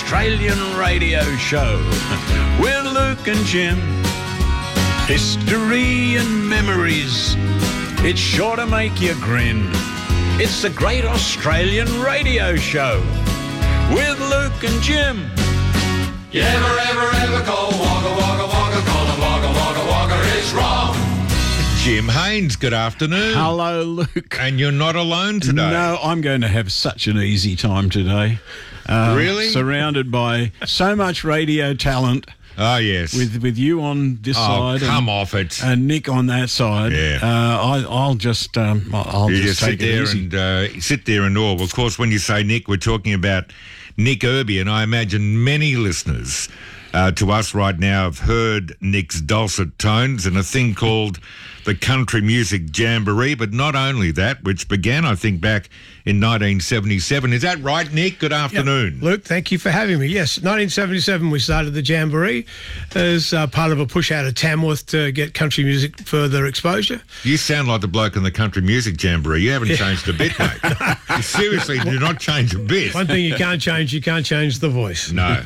Australian radio show with Luke and Jim. History and memories, it's sure to make you grin. It's the Great Australian Radio Show with Luke and Jim. You ever call Wagga Wagga Wagga, call him Wagga Wagga Wagga is wrong. Jim Haynes, good afternoon. Hello, Luke. And you're not alone today. No, I'm going to have such an easy time today. Really? Surrounded by so much radio talent. Oh, yes. With you on this side. Come off it. And Nick on that side. Yeah. I'll just sit take it easy. sit there and all. Of course, when you say Nick, we're talking about Nick Irby, and I imagine many listeners to us right now have heard Nick's dulcet tones and a thing called the Country Music Jamboree, but not only that, which began, I think, back in 1977. Is that right, Nick? Good afternoon. Yep. Luke, thank you for having me. Yes, 1977 we started the Jamboree as part of a push out of Tamworth to get country music further exposure. You sound like the bloke in the Country Music Jamboree. You haven't changed a bit, mate. You seriously do not change a bit. One thing you can't change the voice. No.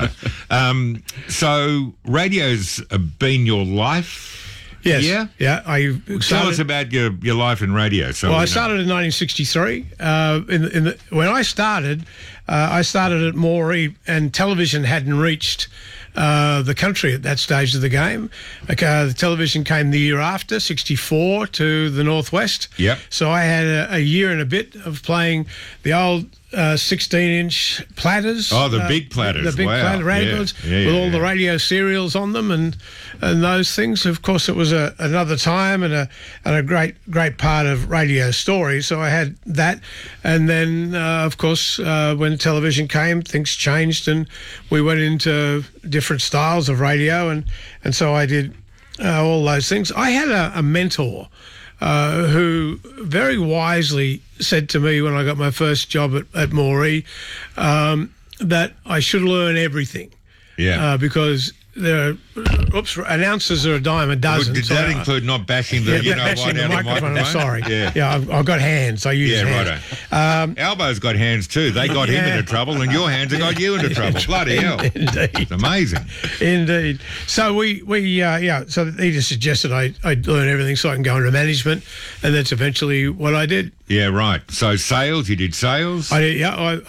So radio's been your life? Yes. Yeah. Tell us about your life in radio. I started in 1963. When I started at Moree, and television hadn't reached the country at that stage of the game. The television came the year after, 64, to the Northwest. Yep. So I had a year and a bit of playing the old 16-inch platters. Oh, the big platters. The big platter records with all the radio serials on them and those things. Of course, it was another time and a great part of radio story. So I had that. And then, of course, when television came, things changed and we went into different styles of radio. And so I did all those things. I had a mentor who very wisely said to me when I got my first job at Moree that I should learn everything. Yeah. Because there are, announcers are a dime a dozen. Did that include not bashing the, bashing the microphone? I'm sorry. Yeah. I've got hands. I use hands. Righto. Albo's got hands too. They got him into trouble, and your hands have got you into trouble. Bloody hell. Indeed. It's amazing. Indeed. So so he just suggested I learn everything so I can go into management, and that's eventually what I did. Yeah, right. So sales, you did sales? I did,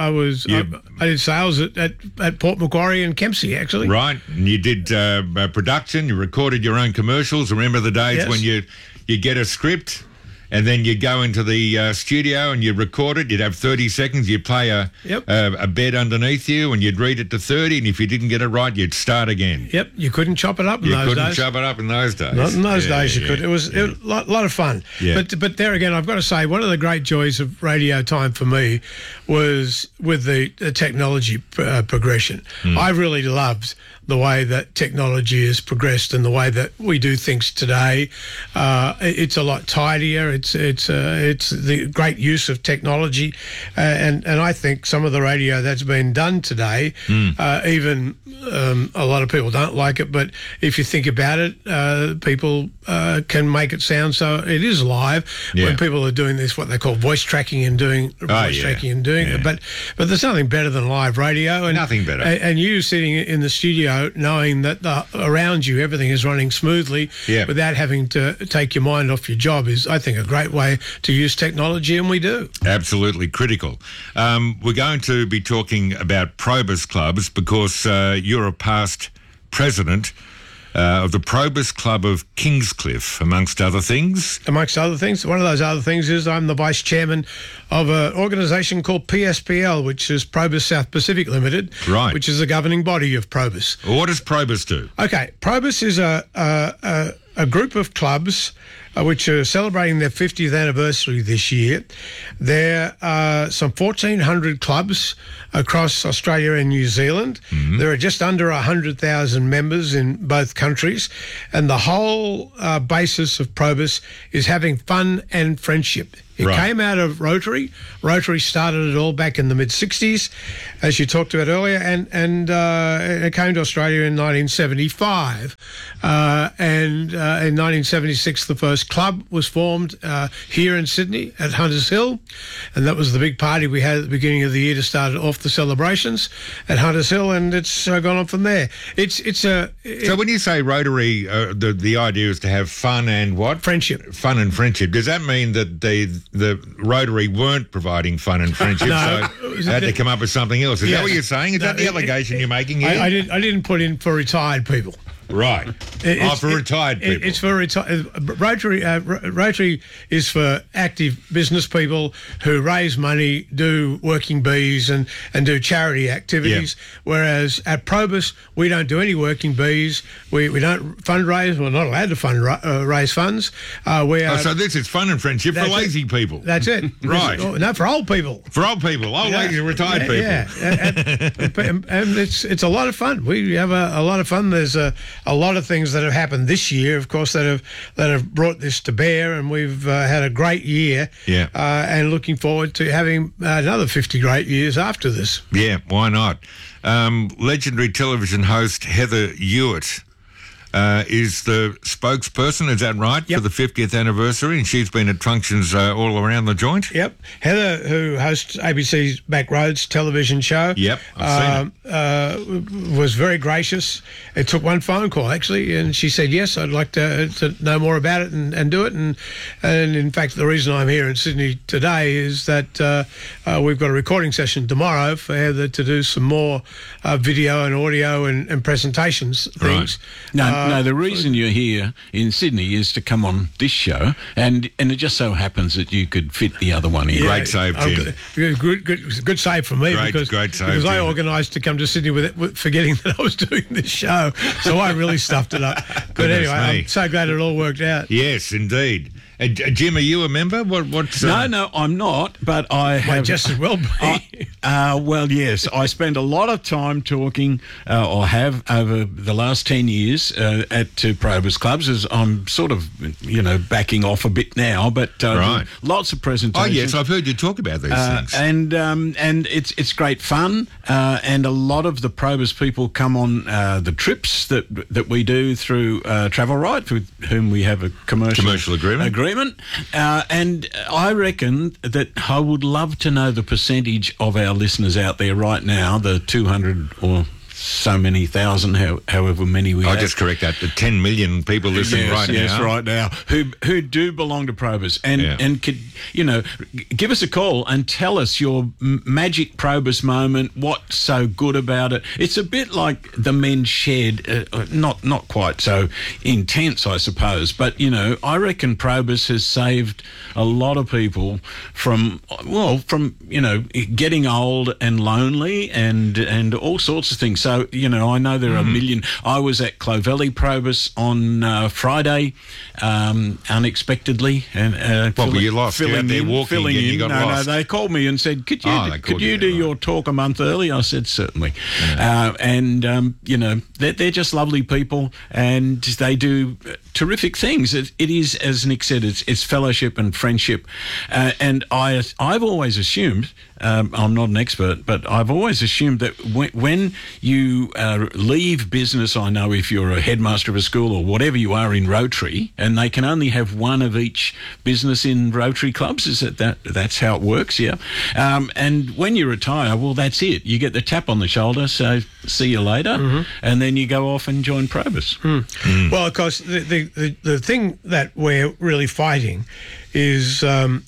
I did sales at Port Macquarie and Kempsey, actually. Right. And you did production, you recorded your own commercials. Remember the days when you get a script and then you go into the studio and you record it. You'd have 30 seconds. You'd play a bed underneath you and you'd read it to 30. And if you didn't get it right, you'd start again. Yep. You couldn't chop it up in those days. You couldn't chop it up in those days. Not in those days you could. It was a lot of fun. Yeah. But there again, I've got to say, one of the great joys of radio time for me was with the technology progression. I really loved the way that technology has progressed and the way that we do things today. It's a lot tidier. It's the great use of technology, and I think some of the radio that's been done today, even a lot of people don't like it, but if you think about it, people can make it sound so it is live when people are doing this, what they call voice tracking and doing it. But there's nothing better than live radio. And nothing better. And you sitting in the studio knowing that around you everything is running smoothly without having to take your mind off your job is, I think, a great way to use technology, and we do. Absolutely critical. We're going to be talking about Probus clubs because you're a past president of the Probus Club of Kingscliff, amongst other things. Amongst other things. One of those other things is I'm the vice chairman of an organisation called PSPL, which is Probus South Pacific Limited, which is the governing body of Probus. Well, what does Probus do? Okay, Probus is a group of clubs which are celebrating their 50th anniversary this year. There are some 1,400 clubs across Australia and New Zealand. There are just under 100,000 members in both countries, and the whole basis of Probus is having fun and friendship. It came out of Rotary. Rotary started it all back in the mid-60s, as you talked about earlier, and it came to Australia in 1975. And in 1976, the first club was formed here in Sydney at Hunters Hill, and that was the big party we had at the beginning of the year to start off the celebrations at Hunters Hill, and it's gone on from there. So when you say Rotary, the idea is to have fun and what? Friendship. Fun and friendship. Does that mean that the Rotary weren't providing fun and friendship, No. so they had to come up with something else? Is Yes. that what you're saying? Is that the allegation you're making here? I didn't put in for retired people. Right. For retired people. It's for retired. Rotary is for active business people who raise money, do working bees, and do charity activities. Whereas at Probus, we don't do any working bees. We don't fundraise. We're not allowed to raise funds. So this is fun and friendship for lazy people. That's it. Right. No, for old people. For old people. Lazy retired people. Yeah. And it's a lot of fun. We have a lot of fun. There's a lot of things that have happened this year, of course, that have brought this to bear, and we've had a great year. Yeah. And looking forward to having another 50 great years after this. Yeah, why not? Legendary television host Heather Hewitt is the spokesperson, is that right, Yep. for the 50th anniversary, and she's been at functions all around the joint? Yep. Heather, who hosts ABC's Backroads television show, Yep, I've seen was very gracious. It took one phone call, actually, and she said, yes, I'd like to know more about it and do it. And in fact, the reason I'm here in Sydney today is that we've got a recording session tomorrow for Heather to do some more video and audio and presentations things. No, the reason you're here in Sydney is to come on this show, and it just so happens that you could fit the other one in. Yeah. Great save, Jim. Good save for me Great save, because I Jim. organised to come to Sydney with forgetting that I was doing this show, so I really stuffed it up. But Goodness anyway, me. I'm so glad it all worked out. Yes, indeed. Jim, are you a member? What's No, I'm not, but I Might have... just as well be. Well, yes, I spend a lot of time talking, or have over the last 10 years at Probus clubs, as I'm sort of, backing off a bit now, but Right. lots of presentations. Oh, yes, I've heard you talk about these things. And it's great fun, and a lot of the Probus people come on the trips that we do through Travel Right, with whom we have a commercial agreement. And I reckon that I would love to know the percentage of our listeners out there right now, the 200 or so many thousand, however many we have. I'll just correct that. The 10 million people listening right now. Yes, right now, who do belong to Probus, and could, give us a call and tell us your magic Probus moment. What's so good about it? It's a bit like the men's shed, not quite so intense, I suppose, but I reckon Probus has saved a lot of people from getting old and lonely and all sorts of things. So, I know there are a million. I was at Clovelly Probus on Friday, unexpectedly. And What were you lost? You're out there walking and you got lost. No, they called me and said, could you do your talk a month early? I said, certainly. Yeah. They're just lovely people, and they do terrific things. It is, as Nick said, it's fellowship and friendship. And I've always assumed, I'm not an expert, but I've always assumed that when you leave business, I know if you're a headmaster of a school or whatever you are in Rotary, and they can only have one of each business in Rotary clubs, is that's how it works, yeah? And when you retire, well, that's it. You get the tap on the shoulder, so see you later, and then you go off and join Probus. Well, of course, the thing that we're really fighting is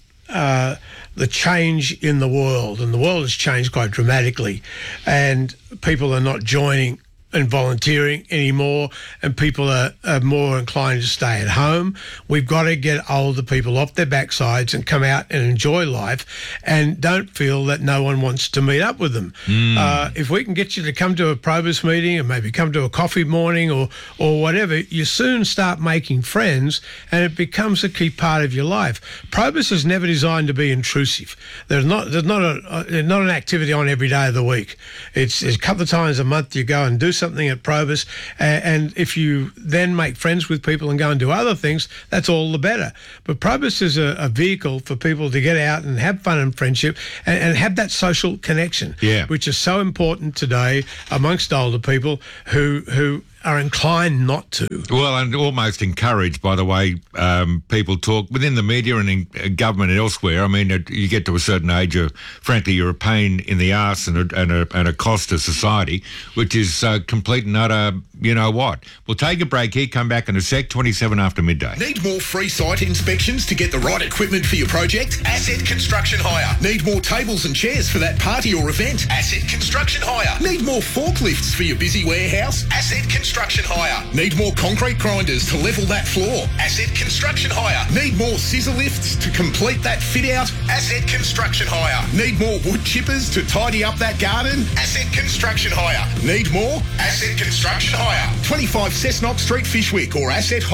the change in the world, and the world has changed quite dramatically, and people are not joining and volunteering anymore, and people are more inclined to stay at home. We've got to get older people off their backsides and come out and enjoy life, and don't feel that no one wants to meet up with them. If we can get you to come to a Probus meeting and maybe come to a coffee morning or whatever, you soon start making friends, and it becomes a key part of your life. Probus is never designed to be intrusive. There's not an activity on every day of the week. It's a couple of times a month you go and do something at Probus, and if you then make friends with people and go and do other things, that's all the better. But Probus is a vehicle for people to get out and have fun and friendship and have that social connection, which is so important today amongst older people who are inclined not to. Well, and almost encouraged by the way people talk within the media and in government and elsewhere. I mean, you get to a certain age, frankly, you're a pain in the arse and a cost to society, which is complete and utter, you know what. We'll take a break here, come back in a sec, 27 after midday. Need more free site inspections to get the right equipment for your project? Asset Construction Hire. Need more tables and chairs for that party or event? Asset Construction Hire. Need more forklifts for your busy warehouse? Asset Construction Hire. Need more concrete grinders to level that floor? Asset Construction Hire. Need more scissor lifts to complete that fit out? Asset Construction Hire. Need more wood chippers to tidy up that garden? Asset Construction Hire. Need more? Asset Construction Hire. 25 Cessnock Street, Fishwick, or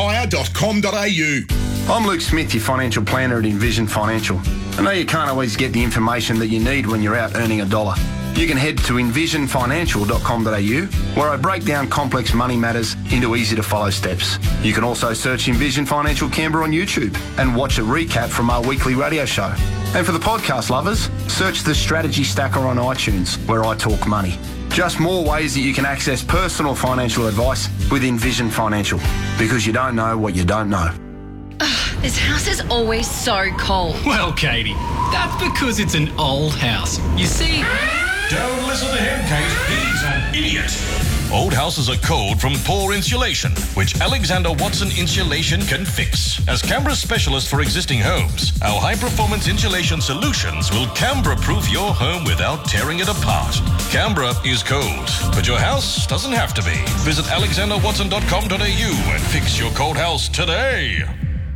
assethire.com.au. I'm Luke Smith, your financial planner at Envision Financial. I know you can't always get the information that you need when you're out earning a dollar. You can head to envisionfinancial.com.au, where I break down complex money matters into easy-to-follow steps. You can also search Envision Financial Canberra on YouTube and watch a recap from our weekly radio show. And for the podcast lovers, search The Strategy Stacker on iTunes, where I talk money. Just more ways that you can access personal financial advice with Envision Financial, because you don't know what you don't know. This house is always so cold. Well, Katie, that's because it's an old house. You see... Don't listen to him, Kate. He's an idiot. Old houses are cold from poor insulation, which Alexander Watson Insulation can fix. As Canberra's specialist for existing homes, our high-performance insulation solutions will Canberra-proof your home without tearing it apart. Canberra is cold, but your house doesn't have to be. Visit alexanderwatson.com.au and fix your cold house today.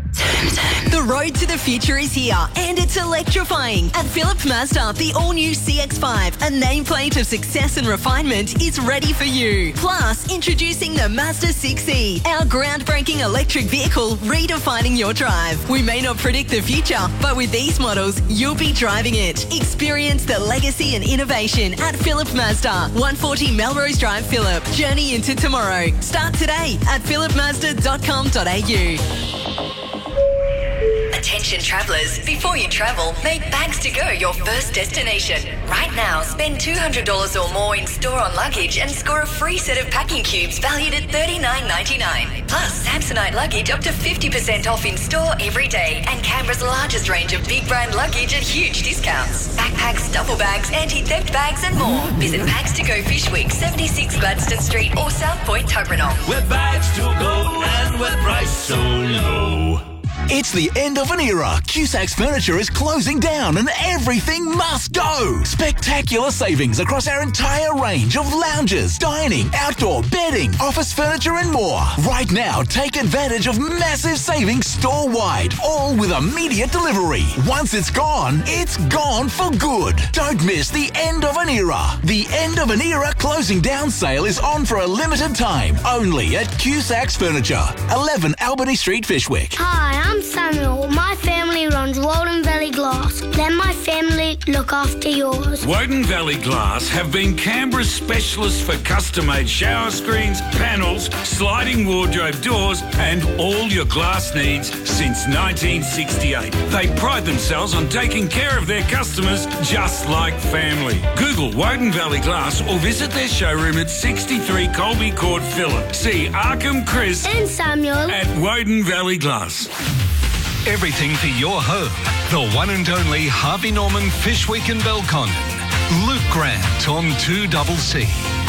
The road to the future is here, and it's electrifying. At Phillip Mazda, the all-new CX-5, a nameplate of success and refinement, is ready for you. Plus, introducing the Mazda 6e, our groundbreaking electric vehicle redefining your drive. We may not predict the future, but with these models, you'll be driving it. Experience the legacy and innovation at Phillip Mazda, 140 Melrose Drive, Phillip. Journey into tomorrow. Start today at phillipmazda.com.au. Attention travellers, before you travel, make Bags to Go your first destination. Right now, spend $200 or more in store on luggage and score a free set of packing cubes valued at $39.99. Plus, Samsonite luggage up to 50% off in store every day, and Canberra's largest range of big brand luggage at huge discounts. Backpacks, duffel bags, anti-theft bags and more. Visit Bags to Go Fishwick, 76 Gladstone Street or South Point, Tuggeranong. Where bags to go and where price so low. It's the end of an era. Cusac's Furniture is closing down and everything must go. Spectacular savings across our entire range of lounges, dining, outdoor, bedding, office furniture and more. Right now, take advantage of massive savings store-wide, all with immediate delivery. Once it's gone for good. Don't miss the end of an era. The end of an era closing down sale is on for a limited time, only at Cusac's Furniture, 11 Albany Street, Fishwick. Hi, I'm Samuel. My family runs Woden Valley Glass. Let my family look after yours. Woden Valley Glass have been Canberra's specialists for custom-made shower screens, panels, sliding wardrobe doors and all your glass needs since 1968. They pride themselves on taking care of their customers just like family. Google Woden Valley Glass or visit their showroom at 63 Colby Court, Phillip. See Arkham, Chris and Samuel at Woden Valley Glass. Everything for your home. The one and only Harvey Norman Fishwick and Belconnen. Luke Grant on 2CC.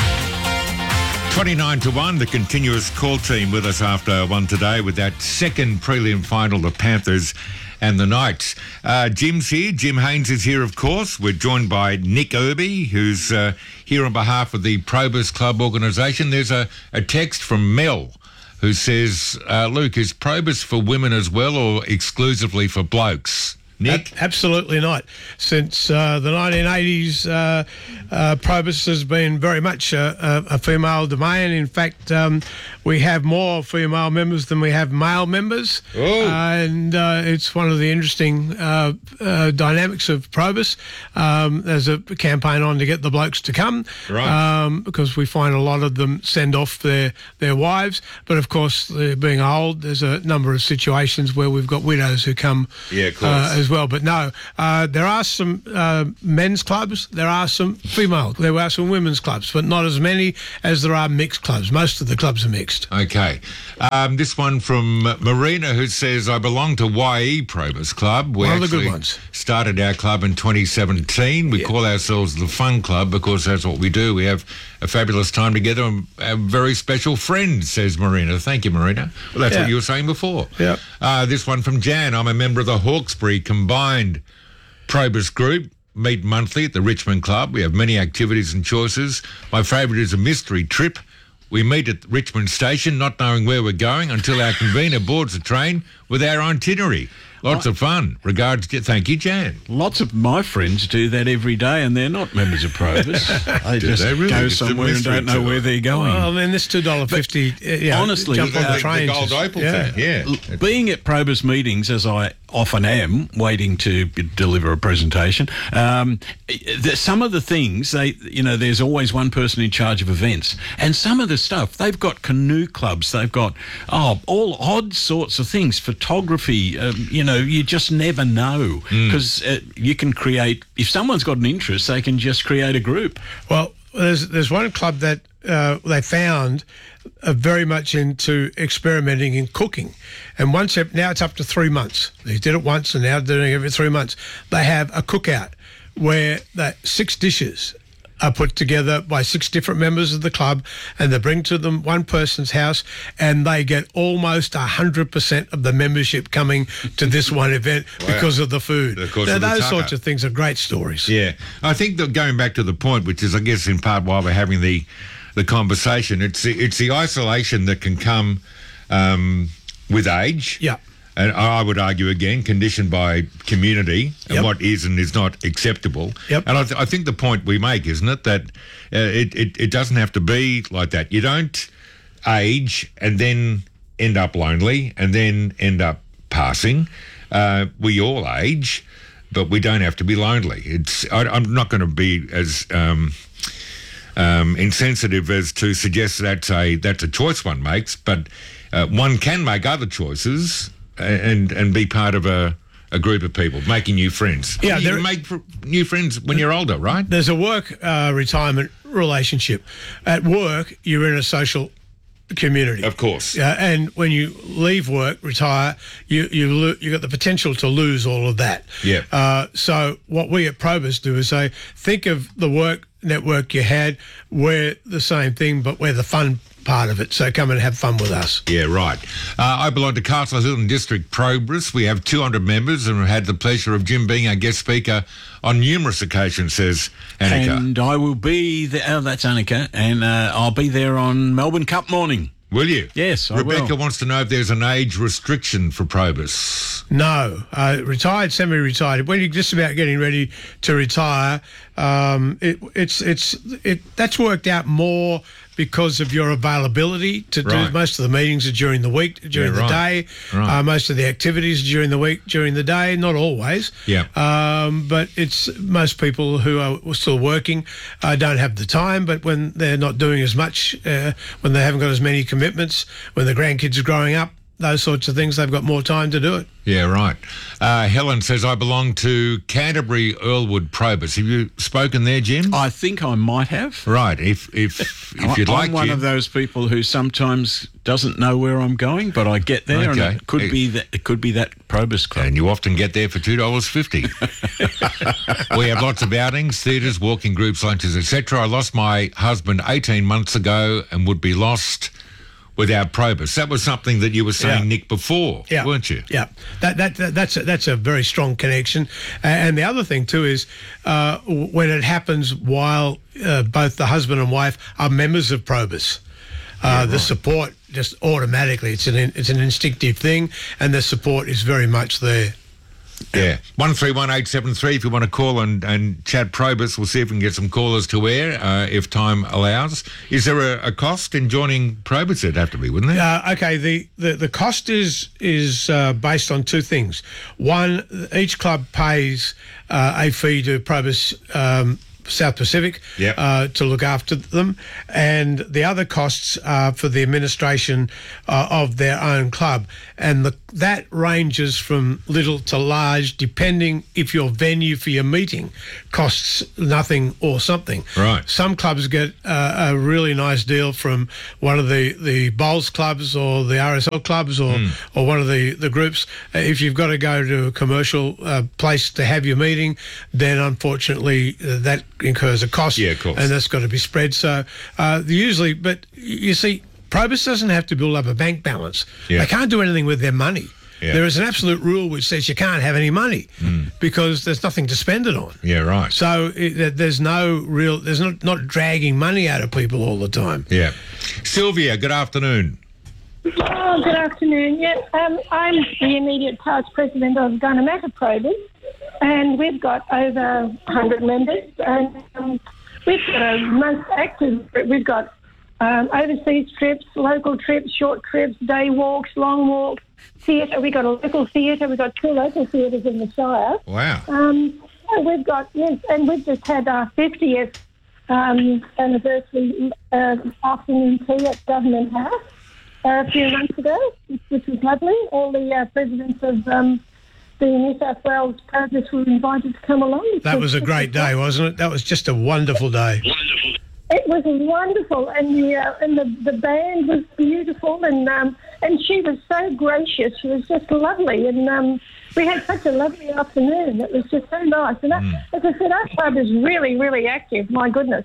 29-1, the continuous call team with us after one today with that second prelim final, the Panthers and the Knights. Jim's here. Jim Haynes is here, of course. We're joined by Nick Irby, who's here on behalf of the Probus Club organisation. There's a text from Mel, who says, Luke, is Probus for women as well or exclusively for blokes? Nick? Absolutely not. Since the 1980s, Probus has been very much a female domain. In fact, we have more female members than we have male members. And it's one of the interesting dynamics of Probus. There's a campaign on to get the blokes to come, because we find a lot of them send off their wives. But, of course, being old, there's a number of situations where we've got widows who come as as well. But no, there are some men's clubs, there are some female, there are some women's clubs, but not as many as there are mixed clubs. Most of the clubs are mixed. Okay. This one from Marina, who says, I belong to YE Probus Club. We One of the actually good ones. started our club in 2017. We call ourselves the Fun Club because that's what we do. We have a fabulous time together and a very special friend, says Marina. Thank you, Marina. Well, that's what you were saying before. Yeah. This one from Jan. I'm a member of the Hawkesbury Combined Probus Group. Meet monthly at the Richmond Club. We have many activities and choices. My favourite is a mystery trip. We meet at Richmond Station, not knowing where we're going, until our convener boards the train with our itinerary. Lots of fun. Regards, thank you, Jan. Lots of my friends do that every day, and they're not members of Probus. They just go somewhere and don't know where they're going. Well, I mean, this $2.50, honestly, jump on the train. The Gold Opal thing, Being at Probus meetings, as I often am, waiting to deliver a presentation, some of the things, there's always one person in charge of events. And some of the stuff, they've got canoe clubs, they've got, all odd sorts of things, photography, you just never know because you can create, if someone's got an interest, they can just create a group. Well, there's one club that they found very much into experimenting in cooking. And now it's up to 3 months. They did it once and now they're doing it every 3 months. They have a cookout where 6 dishes are put together by 6 different members of the club, and they bring to them one person's house, and they get almost 100% of the membership coming to this one event because of the food. Those sorts of things are great stories. Yeah. I think that going back to the point, which is, I guess, in part why we're having the conversation, it's the isolation that can come with age. Yeah. And I would argue, again, conditioned by community and what is and is not acceptable. Yep. And I think the point we make, isn't it, that it doesn't have to be like that. You don't age and then end up lonely and then end up passing. We all age, but we don't have to be lonely. I'm not going to be as insensitive as to suggest that's a choice one makes, but one can make other choices and be part of a group of people, making new friends. Yeah, you make new friends when you're older, right? There's a work retirement relationship. At work, you're in a social community, of course. And when you leave work, retire, you got the potential to lose all of that. Yeah. So what we at Probus do is say, think of the work network you had. We're the same thing, but we're the fun part of it, so come and have fun with us. Yeah, right. I belong to Castle Hill District Probus. We have 200 members and we've had the pleasure of Jim being our guest speaker on numerous occasions, says Annika. And I will be there, that's Annika, and I'll be there on Melbourne Cup morning. Will you? Yes, I will. Rebecca wants to know if there's an age restriction for Probus. No. Retired, semi-retired. When you're just about getting ready to retire, that's worked out more because of your availability to do most of the meetings are during the week, during the day. Right. Most of the activities are during the week, during the day. Not always. Yeah. But it's most people who are still working don't have the time. But when they're not doing as much, when they haven't got as many commitments, when the grandkids are growing up, those sorts of things, they've got more time to do it. Yeah, right. Helen says, I belong to Canterbury Earlwood Probus. Have you spoken there, Jim? I think I might have. Right. If you'd like to. I'm one of those people who sometimes doesn't know where I'm going, but I get there, and it could be that Probus Club. And you often get there for $2.50. We have lots of outings, theatres, walking groups, lunches, etc. I lost my husband 18 months ago and would be lost without Probus. That was something that you were saying, Nick, before, weren't you? Yeah, that's a very strong connection. And the other thing too is when it happens while both the husband and wife are members of Probus, the support just automatically, it's an instinctive thing, and the support is very much there. Yeah, 131873 if you want to call and chat Probus. We'll see if we can get some callers to air if time allows. Is there a cost in joining Probus? It'd have to be, wouldn't there? Okay, the cost is based on 2 things. One, each club pays a fee to Probus South Pacific to look after them, and the other costs are for the administration of their own club, and that ranges from little to large, depending if your venue for your meeting costs nothing or something. Right. Some clubs get a really nice deal from one of the bowls clubs or the RSL clubs or one of the groups. If you've got to go to a commercial place to have your meeting, then unfortunately that incurs a cost. Yeah, of course. And that's got to be spread. So usually, but you see, Probus doesn't have to build up a bank balance. Yeah. They can't do anything with their money. Yeah. There is an absolute rule which says you can't have any money because there's nothing to spend it on. Yeah, right. So there's not dragging money out of people all the time. Yeah. Sylvia, good afternoon. Oh, good afternoon. Yes, I'm the immediate past president of Gunnedah Probus, and we've got over 100 members, and we've got a most active. We've got overseas trips, local trips, short trips, day walks, long walks, theatre. We've got a local theatre. We've got 2 local theatres in the Shire. Wow. We've got, yes, and we've just had our 50th anniversary afternoon tea at Government House a few months ago, which was lovely. All the presidents of the New South Wales Probus were invited to come along. That was a great day, wasn't it? That was just a wonderful day. It was wonderful, and the band was beautiful, and she was so gracious. She was just lovely, and we had such a lovely afternoon. It was just so nice. And as I said, our club is really, really active. My goodness,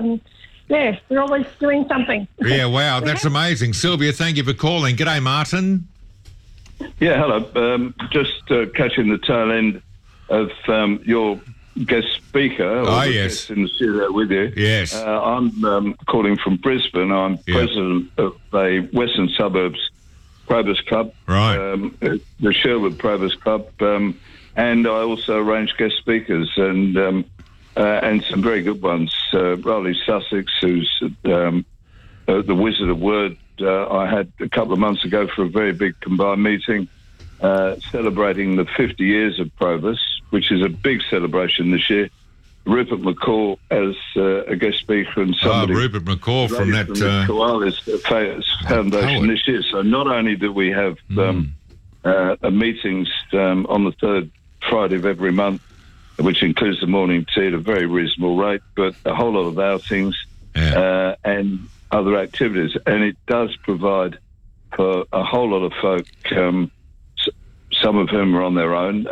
we're always doing something. Yeah, wow, that's amazing. Sylvia, thank you for calling. G'day, Martin. Yeah, hello. Just catching the tail end of your guest speaker. Yes. In the studio with you. Yes. I'm calling from Brisbane. I'm president of a Western Suburbs Probus Club. Right. The Sherwood Probus Club. And I also arrange guest speakers and some very good ones. Riley Sussex, who's the Wizard of Word, I had a couple of months ago for a very big combined meeting celebrating the 50 years of Probus, which is a big celebration this year. Rupert McCall as a guest speaker and somebody... Rupert McCall from that... Koalas Foundation this year. So not only do we have meetings on the third Friday of every month, which includes the morning tea at a very reasonable rate, but a whole lot of outings and other activities. And it does provide for a whole lot of folk, some of whom are on their own,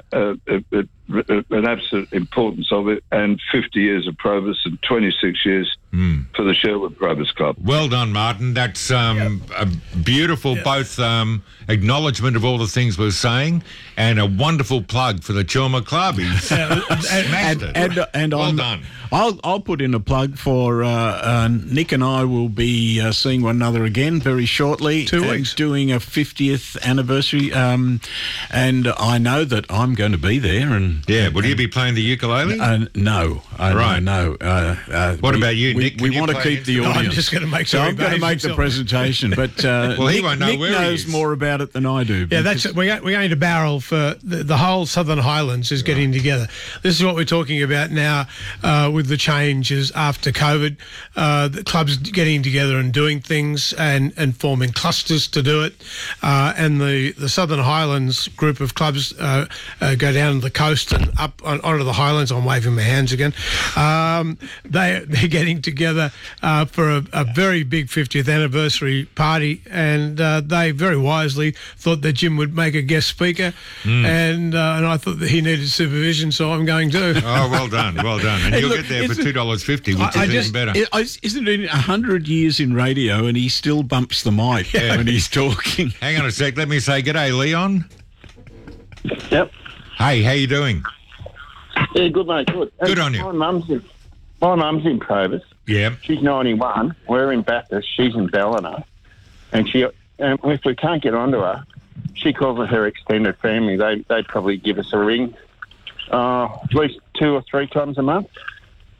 an absolute importance of it, and 50 years of Probus and 26 years for the Sherwood Probus Club. Well done, Martin. That's a beautiful both acknowledgement of all the things we're saying and a wonderful plug for the Chelmer Club. He's smashed it. And well done. I'll put in a plug for Nick and I will be seeing one another again very shortly. 2 weeks. Doing a 50th anniversary. And I know that I'm going to be there. And will you be playing the ukulele? No. No. What about you, Nick? We want to keep the audience. I'm just going to make sure I'm going to make the presentation. But well, he won't know Nick where knows more about it than I do. Yeah, that's it. We're going to barrel for the whole Southern Highlands is getting together. This is what we're talking about now with the changes after COVID. The clubs getting together and doing things and forming clusters to do it. And the Southern Highlands group of clubs go down to the coast and up onto the Highlands. I'm waving my hands again. They're getting together for a very big 50th anniversary party, and they very wisely thought that Jim would make a guest speaker, and I thought that he needed supervision, so I'm going to. Oh, well done, well done. And you'll get there for $2.50, which is even better. Isn't it 100 years in radio and he still bumps the mic when he's talking? Hang on a sec, let me say g'day, Leon. Yep. Hey, how you doing? Yeah, good, mate, good. Good on you. My mum's in Probus. Yeah. She's 91. We're in Bathurst. She's in Ballina. And if we can't get onto her, she calls it her extended family. They probably give us a ring at least 2 or 3 times a month.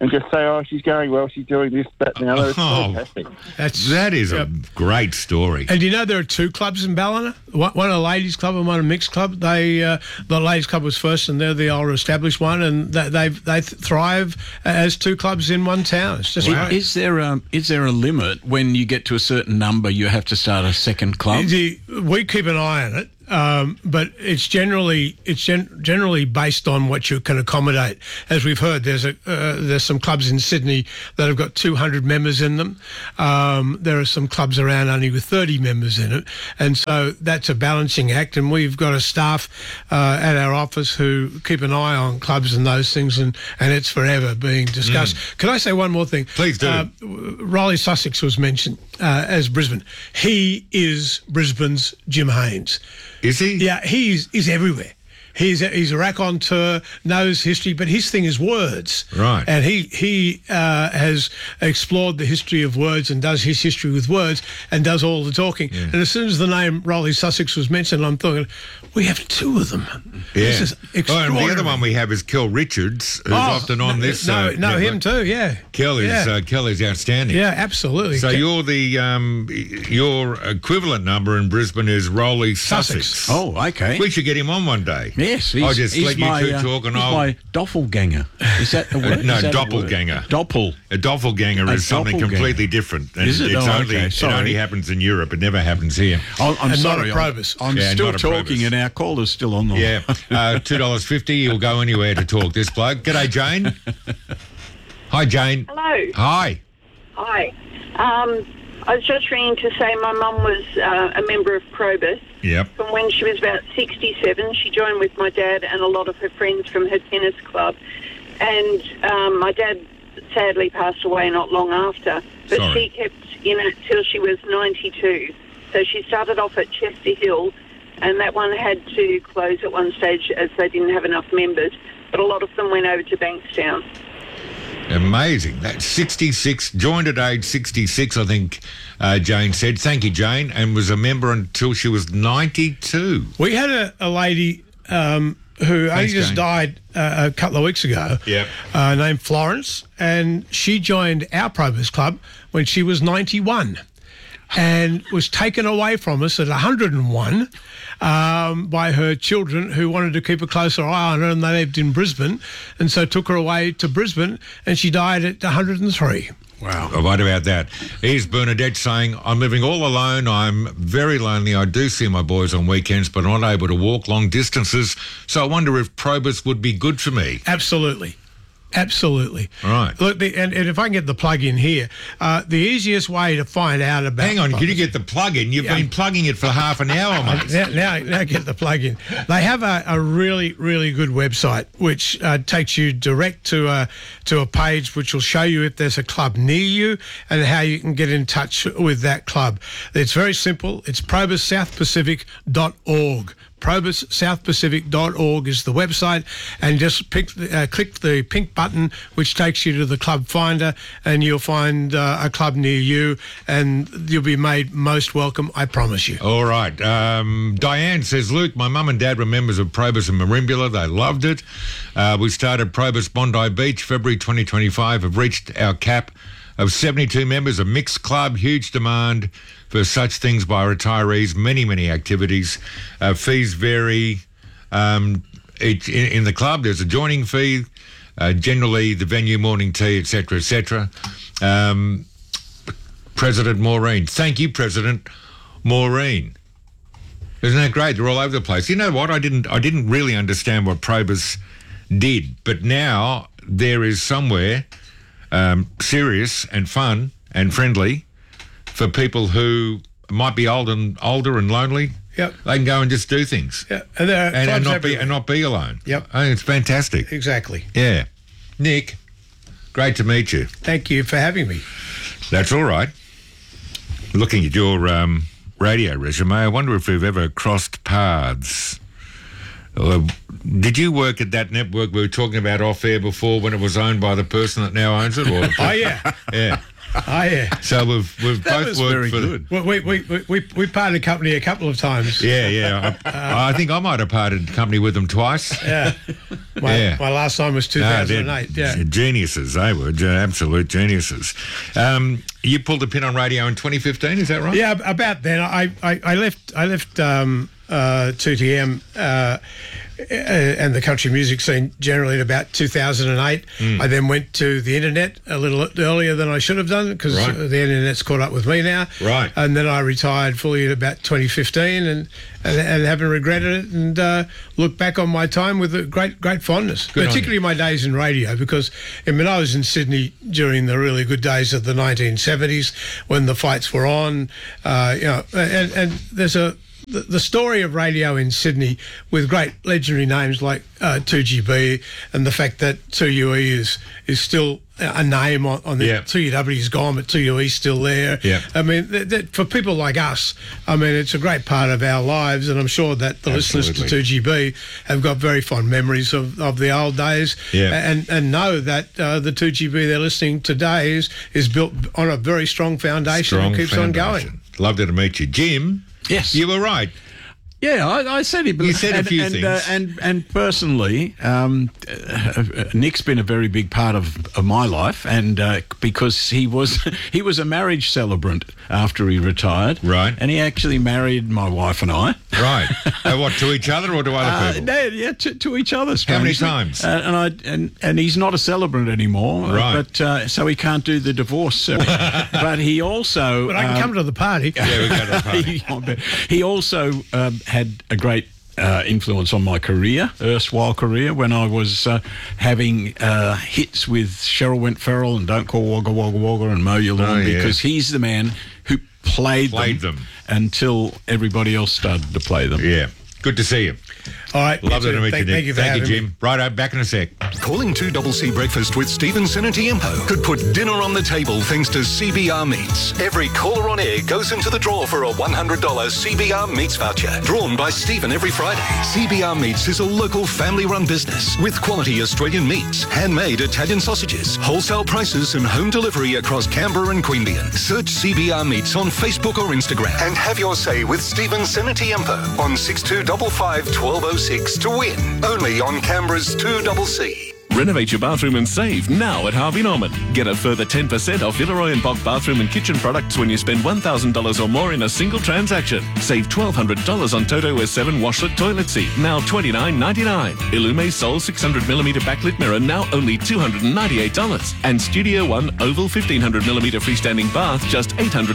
and just say, oh, she's going well, she's doing this, that, and the other. It's fantastic. That is a great story. And you know there are two clubs in Ballina, one a ladies' club and one a mixed club. The ladies' club was first, and they're the older established one, and they thrive as two clubs in one town. It's just great. Is there a limit when you get to a certain number? You have to start a second club. We keep an eye on it. But it's generally based on what you can accommodate. As we've heard, there's some clubs in Sydney that have got 200 members in them. There are some clubs around only with 30 members in it, and so that's a balancing act. And we've got a staff at our office who keep an eye on clubs and those things, and it's forever being discussed. Can I say one more thing? Please do. Riley Sussex was mentioned as Brisbane. He is Brisbane's Jim Haynes. Is he? Yeah, he's everywhere. He's a raconteur, knows history, but his thing is words. Right. And he has explored the history of words and does his history with words and does all the talking. Yeah. And as soon as the name Riley Sussex was mentioned, I'm thinking, we have two of them. Yeah. This is extraordinary. And the other one we have is Kel Richards, who's often on this. No, him too. Yeah. Kel is outstanding. Yeah, absolutely. So you're your equivalent number in Brisbane is Riley Sussex. Oh, okay. We should get him on one day. Yes, I'll just let you two talk, and I'll. My doppelganger. Is that the word? No, doppelganger. A doppelganger is something completely different. And is it? It only happens in Europe. It never happens here. I'm sorry. Not a Probus. I'm still talking, and our caller's still on the line. Yeah, $2.50. He'll go anywhere to talk. This bloke. G'day, Jane. Hi, Jane. Hello. Hi. Hi. I was just ringing to say my mum was a member of Probus. Yep. From when she was about 67, she joined with my dad and a lot of her friends from her tennis club. And my dad sadly passed away not long after. But she kept in it till she was 92. So she started off at Chester Hill, and that one had to close at one stage as they didn't have enough members. But a lot of them went over to Bankstown. Amazing. That's 66, joined at age 66, I think Jane said. Thank you, Jane, and was a member until she was 92. We had a lady who only just died a couple of weeks ago, named Florence, and she joined our Probus Club when she was 91 and was taken away from us at 101 by her children who wanted to keep a closer eye on her, and they lived in Brisbane, and so took her away to Brisbane, and she died at 103. Wow. Right about that. Here's Bernadette saying, I'm living all alone. I'm very lonely. I do see my boys on weekends, but I'm not able to walk long distances, so I wonder if Probus would be good for me. Absolutely. Absolutely. Right. Look, and if I can get the plug in here, the easiest way to find out about... Hang on, can you get the plug in? You've been plugging it for half an hour, mate. Now get the plug in. They have a really, really good website which takes you direct to a page which will show you if there's a club near you and how you can get in touch with that club. It's very simple. It's probussouthpacific.org. probussouthpacific.org is the website, and just click the pink button which takes you to the club finder, and you'll find a club near you, and you'll be made most welcome, I promise you. All right. Diane says, Luke, my mum and dad were members of Probus and Merimbula. They loved it. We started Probus Bondi Beach February 2025, have reached our cap of 72 members, a mixed club, huge demand for such things by retirees, many activities. Fees vary. In the club, there's a joining fee, generally the venue, morning tea, etc., etc. President Maureen. Thank you, President Maureen. Isn't that great? They're all over the place. You know what? I didn't really understand what Probus did, but now there is somewhere serious and fun and friendly for people who might be older and lonely. Yep. They can go and just do things. Yeah. And not be alone. Yep. I think it's fantastic. Exactly. Yeah. Nick, great to meet you. Thank you for having me. That's all right. Looking at your radio resume, I wonder if we've ever crossed paths. Did you work at that network we were talking about off air before when it was owned by the person that now owns it? Or? Oh, yeah. Yeah. Oh yeah. So we've both worked for good. We parted company a couple of times. Yeah. I think I might have parted company with them twice. Yeah. My last time was 2008. Geniuses, they were absolute geniuses. You pulled the pin on radio in 2015, is that right? Yeah, about then. I left 2TM and the country music scene generally in about 2008. I then went to the internet a little earlier than I should have done because the internet's caught up with me now. Right. And then I retired fully in about 2015 and haven't regretted it and look back on my time with a great fondness, particularly my days in radio because I was in Sydney during the really good days of the 1970s when the fights were on, and there's the story of radio in Sydney with great legendary names like 2GB and the fact that 2UE is still a name on the 2UW's gone, but 2UE's still there. Yeah. I mean, for people like us, it's a great part of our lives, and I'm sure that the listeners to 2GB have got very fond memories of the old days and know that the 2GB they're listening today is built on a very strong foundation and keeps on going. Loved to meet you. Jim? Yes. You were right. Yeah, I said it. You said a few things. And personally, Nick's been a very big part of my life, and because he was a marriage celebrant after he retired. Right. And he actually married my wife and I. Right. What, to each other or to other people? To each other. How many times? And he's not a celebrant anymore. Right. But so he can't do the divorce. But he also. But I can come to the party. Yeah, we go to the party. He also had a great influence on my career, erstwhile career, when I was having hits with Cheryl Went Ferrell and Don't Call Wagga Wagga Wagga and Mow Your Lawn because he's the man who played them until everybody else started to play them. Yeah. Good to see you. All right. Lovely to meet you, Nick. Thank you, Jim. Righto, back in a sec. Calling 2CC Breakfast with Stephen Senatiempo could put dinner on the table thanks to CBR Meats. Every caller on air goes into the draw for a $100 CBR Meats voucher, drawn by Stephen every Friday. CBR Meats is a local family-run business with quality Australian meats, handmade Italian sausages, wholesale prices and home delivery across Canberra and Queanbeyan. Search CBR Meats on Facebook or Instagram and have your say with Stephen Senatiempo on 6255 1206 to win. Only on Canberra's 2CC. Renovate your bathroom and save now at Harvey Norman. Get a further 10% off Villeroy and Bock bathroom and kitchen products when you spend $1,000 or more in a single transaction. Save $1,200 on Toto S7 washlet toilet seat, now $29.99. Illume Sol 600mm backlit mirror, now only $298. And Studio One Oval 1500mm freestanding bath, just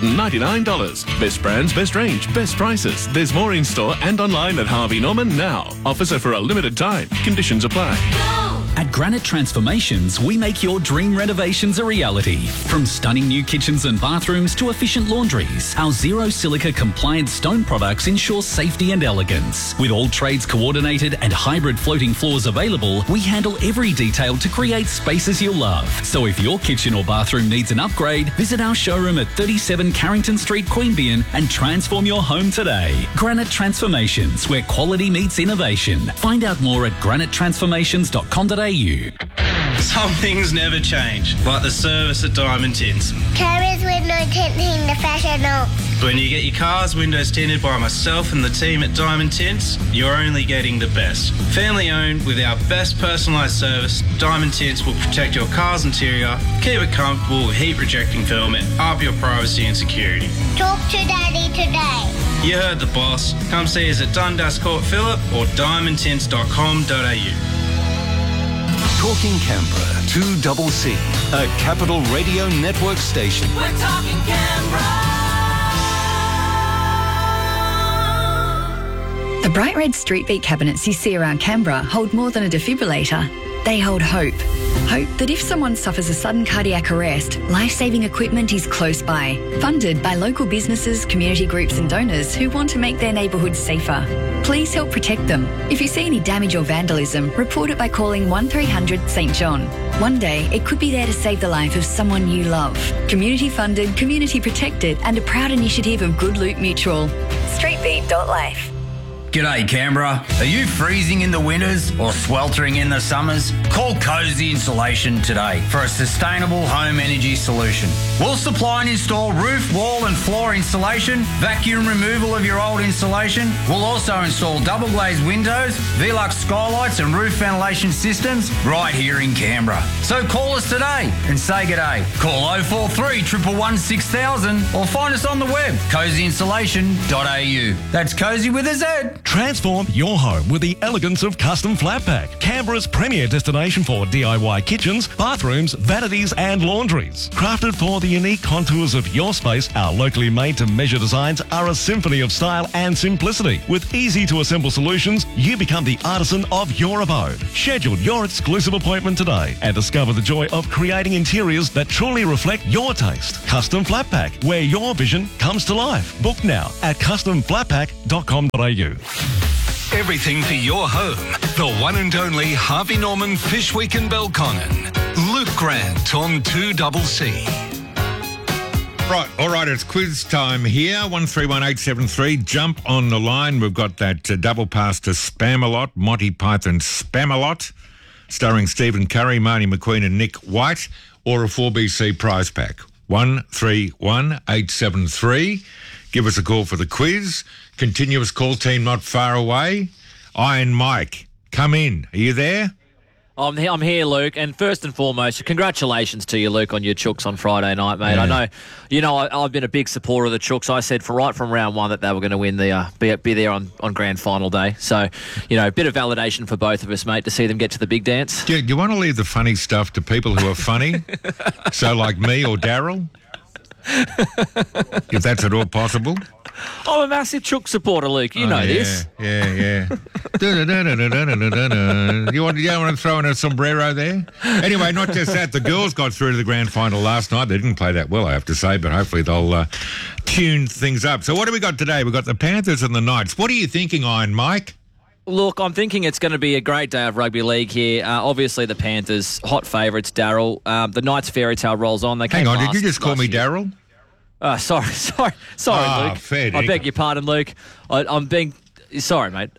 $899. Best brands, best range, best prices. There's more in store and online at Harvey Norman now. Offers are for a limited time. Conditions apply. At Granite Transformations, we make your dream renovations a reality. From stunning new kitchens and bathrooms to efficient laundries, our zero silica compliant stone products ensure safety and elegance. With all trades coordinated and hybrid floating floors available, we handle every detail to create spaces you'll love. So if your kitchen or bathroom needs an upgrade, visit our showroom at 37 Carrington Street, Queanbeyan and transform your home today. Granite Transformations, where quality meets innovation. Find out more at granitetransformations.com.au. Some things never change, like the service at Diamond Tints. Carriers window tinting the fashion notes. When you get your car's windows tinted by myself and the team at Diamond Tints, you're only getting the best. Family owned with our best personalised service, Diamond Tints will protect your car's interior, keep it comfortable with heat rejecting film and up your privacy and security. Talk to Daddy today. You heard the boss. Come see us at Dundas Court Phillip or diamondtints.com.au. Talking Canberra, 2CC, a Capital Radio Network station. We're talking Canberra. The bright red street beat cabinets you see around Canberra hold more than a defibrillator. They hold hope. Hope that if someone suffers a sudden cardiac arrest, life-saving equipment is close by. Funded by local businesses, community groups and donors who want to make their neighbourhoods safer. Please help protect them. If you see any damage or vandalism, report it by calling 1300 St John. One day, it could be there to save the life of someone you love. Community funded, community protected and a proud initiative of Good Loot Mutual. Streetbeat.life. G'day Canberra. Are you freezing in the winters or sweltering in the summers? Call Cozy Insulation today for a sustainable home energy solution. We'll supply and install roof, wall and floor insulation, vacuum removal of your old insulation. We'll also install double glazed windows, Velux skylights and roof ventilation systems right here in Canberra. So call us today and say g'day. Call 043 111 6000 or find us on the web, cozyinsulation.au. That's Cozy with a Z. Transform your home with the elegance of Custom Flat Pack, Canberra's premier destination for DIY kitchens, bathrooms, vanities and laundries. Crafted for the unique contours of your space, our locally made-to-measure designs are a symphony of style and simplicity. With easy-to-assemble solutions, you become the artisan of your abode. Schedule your exclusive appointment today and discover the joy of creating interiors that truly reflect your taste. Custom Flat Pack, where your vision comes to life. Book now at customflatpack.com.au. Everything for your home. The one and only Harvey Norman Fish Week in Belconnen. Luke Grant on 2CC. Right, all right, it's quiz time here. 131873. Jump on the line. We've got that double pass to Spamalot, Monty Python Spamalot, starring Stephen Curry, Marty McQueen and Nick White, or a 4BC prize pack. 131873. Give us a call for the quiz. Continuous call team not far away. Iron Mike, come in. Are you there? I'm here, Luke, and first and foremost, congratulations to you, Luke, on your Chooks on Friday night, mate. Yeah. I know, I've been a big supporter of the Chooks. I said right from round one that they were going to win the be there on grand final day. So, a bit of validation for both of us, mate, to see them get to the big dance. Do you want to leave the funny stuff to people who are funny? So, like me or Daryl? If that's at all possible. I'm a massive Chook supporter, Luke. You know this. Yeah. You want to throw in a sombrero there? Anyway, not just that. The girls got through to the grand final last night. They didn't play that well, I have to say, but hopefully they'll tune things up. So what do we got today? We've got the Panthers and the Knights. What are you thinking, Iron Mike? Look, I'm thinking it's going to be a great day of rugby league here. Obviously, the Panthers, hot favourites, Daryl. The Knights fairy tale rolls on. Hang on, did you just call me Daryl? Sorry, Luke. Fair I beg your pardon, Luke. I'm being sorry, mate.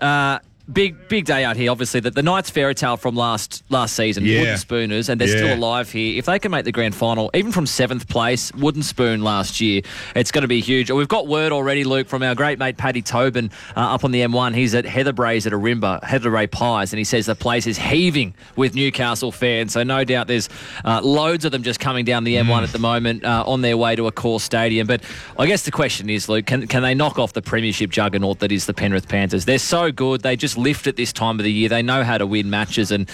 Big day out here. Obviously, the Knights fairy tale from last season, Wooden Spooners, and they're still alive here. If they can make the grand final, even from 7th place, Wooden Spoon last year, it's going to be huge. We've got word already, Luke, from our great mate Paddy Tobin up on the M1. He's at Heatherbrae's at Arimba, Heatherbrae Pies, and he says the place is heaving with Newcastle fans. So no doubt there's loads of them just coming down the M1 at the moment on their way to a core stadium. But I guess the question is, Luke, can they knock off the premiership juggernaut that is the Penrith Panthers? They're so good. They just lift at this time of the year. They know how to win matches, and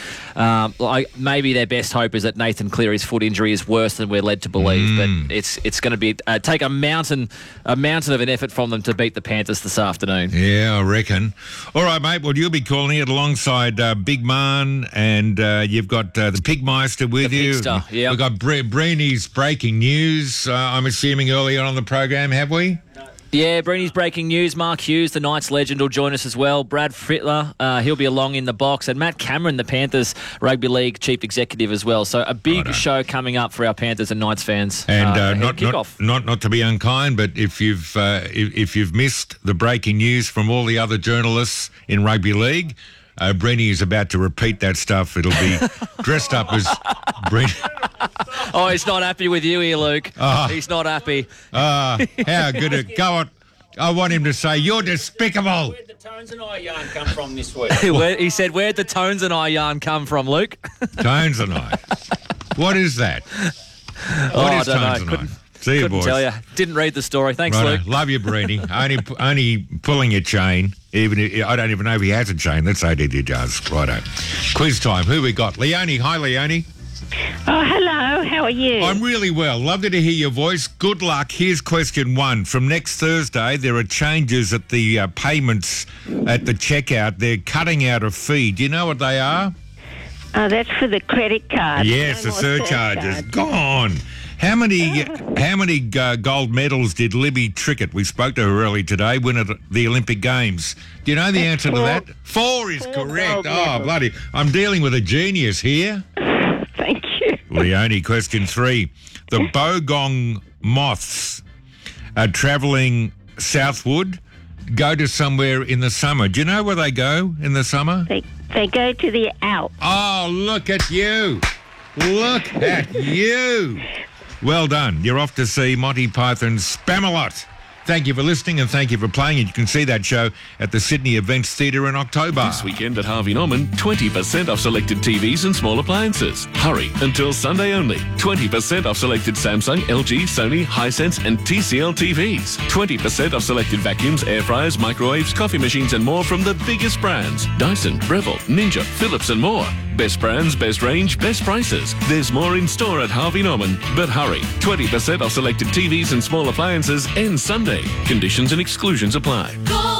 maybe their best hope is that Nathan Cleary's foot injury is worse than we're led to believe. But it's going to be take a mountain of an effort from them to beat the Panthers this afternoon. Yeah, I reckon. All right, mate. Well, you'll be calling it alongside Big Man, and you've got the Pigmeister with you. Pigster, yeah. We've got Breeny's breaking news. I'm assuming early on the program, have we? Yeah, Breeny's breaking news. Mark Hughes, the Knights legend, will join us as well. Brad Frittler, he'll be along in the box. And Matt Cameron, the Panthers Rugby League Chief Executive as well. So a big show coming up for our Panthers and Knights fans. And not to be unkind, but if you've missed the breaking news from all the other journalists in Rugby League, Breeny is about to repeat that stuff. It'll be dressed up as Breeny. Oh, he's not happy with you here, Luke. He's not happy. How good it go on. I want him to say, you're despicable. Where'd the Tones and I yarn come from this week? He said, where'd the Tones and I yarn come from, Luke? Tones and I. What is that? What is Tones and I? See you, boys. Couldn't tell you. Didn't read the story. Thanks, Righto. Luke. Love you, Breeny. only pulling your chain. I don't even know if he has a chain. Let's say that he does. Righto. Quiz time. Who we got? Leonie. Hi, Leonie. Oh, hello. How are you? I'm really well. Lovely to hear your voice. Good luck. Here's question 1. From next Thursday, there are changes at the payments at the checkout. They're cutting out a fee. Do you know what they are? That's for the credit card. Yes, the surcharges. Gone. How many gold medals did Libby Trickett, we spoke to her early today, win at the Olympic Games? Do you know the answer to that? 4 is correct. Oh, bloody. I'm dealing with a genius here. Thank you. Leonie, question 3. The Bogong moths are travelling southward go to somewhere in the summer. Do you know where they go in the summer? They go to the Alps. Oh, look at you. Look at you. Well done. You're off to see Monty Python's Spamalot. Thank you for listening and thank you for playing. You can see that show at the Sydney Events Theatre in October. This weekend at Harvey Norman, 20% off selected TVs and small appliances. Hurry until Sunday only. 20% off selected Samsung, LG, Sony, Hisense and TCL TVs. 20% off selected vacuums, air fryers, microwaves, coffee machines and more from the biggest brands. Dyson, Breville, Ninja, Philips and more. Best brands, best range, best prices. There's more in store at Harvey Norman. But hurry, 20% off selected TVs and small appliances ends Sunday. Conditions and exclusions apply.